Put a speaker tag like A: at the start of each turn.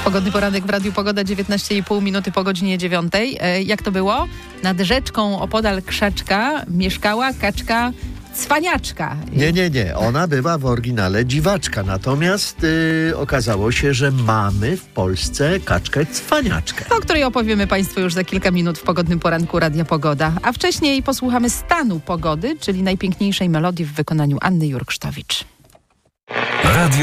A: Pogodny poranek w Radiu Pogoda, 19,5 minuty po godzinie 9. Jak to było? Nad rzeczką opodal krzaczka mieszkała kaczka cwaniaczka.
B: Nie. Ona była w oryginale dziwaczka. Natomiast okazało się, że mamy w Polsce kaczkę cwaniaczkę.
A: O której opowiemy Państwu już za kilka minut w Pogodnym poranku Radia Pogoda. A wcześniej posłuchamy stanu pogody, czyli najpiękniejszej melodii w wykonaniu Anny Jurksztowicz.